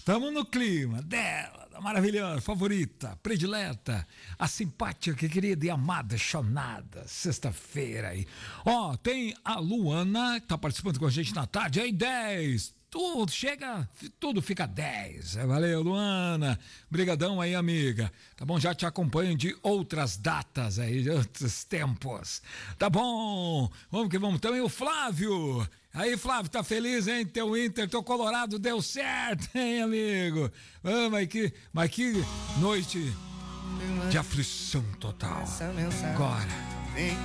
Tamo no clima dela, da maravilhosa, favorita, predileta, a simpática, querida e amada Chonada, sexta-feira aí. Ó, tem a Luana, que tá participando com a gente na tarde, aí 10. Tudo chega, tudo fica 10. Valeu, Luana. Brigadão aí, amiga. Tá bom? Já te acompanho de outras datas aí, de outros tempos. Tá bom? Vamos que vamos. Também o Flávio. Aí, Flávio, tá feliz, hein? Teu Inter, teu Colorado deu certo, hein, amigo? Ah, mas que noite de aflição total. Agora.